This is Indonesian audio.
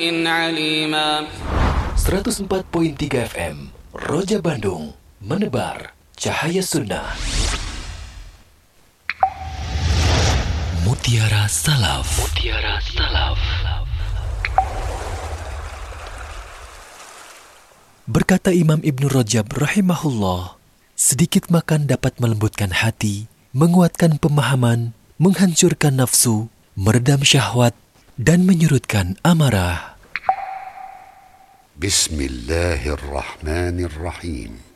عليما 104.3 FM Roja Bandung, menebar cahaya sunnah. Mutiara Salaf. Mutiara Salaf. Berkata Imam Ibnu Rajab rahimahullah, sedikit makan dapat melembutkan hati, menguatkan pemahaman, menghancurkan nafsu, meredam syahwat, dan menyurutkan amarah. Bismillahirrahmanirrahim.